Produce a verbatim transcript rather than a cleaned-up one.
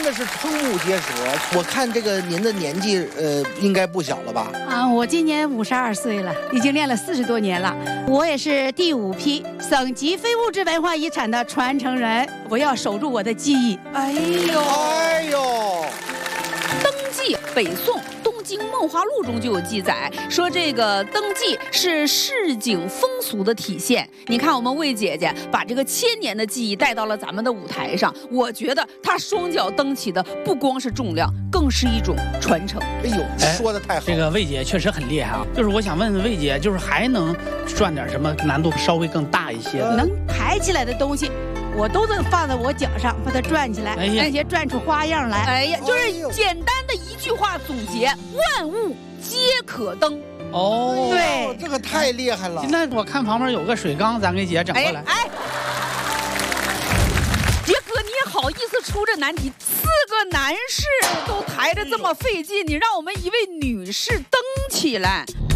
真的是瞠目结舌。我看这个您的年纪，呃，应该不小了吧？ 啊，我今年五十二岁了，已经练了四十多年了。我也是第五批省级非物质文化遗产的传承人，我要守住我的记忆。 哎呦， 哎呦， 登记，北宋《东京梦华录》中就有记载，说这个登记是市井风俗的体现。你看，我们魏姐姐把这个千年的记忆带到了咱们的舞台上，我觉得她双脚蹬起的不光是重量，更是一种传承。 哎呦，说的太好了。 这个魏姐确实很厉害啊！就是我想问问魏姐，就是还能转点什么难度稍微更大一些的？ 能抬起来的东西，我都能放在我脚上，把它转起来， 哎呀而且转出花样来。 哎呀，就是简单的一句话总结：万物皆可登。 哦， 对， 这个太厉害了。 那我看旁边有个水缸，咱给姐整过来。 哎，哎杰哥，你也好意思出这难题？四个男士都抬着这么费劲，你让我们一位女士登起来，